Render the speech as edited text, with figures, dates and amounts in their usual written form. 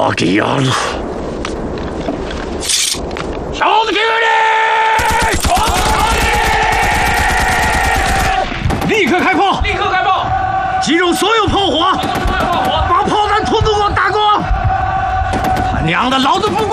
妈的呀！小子给我立刻开炮！ 立刻开炮！ 集中所有炮火！把炮弹统统给我打光！他娘的，老子不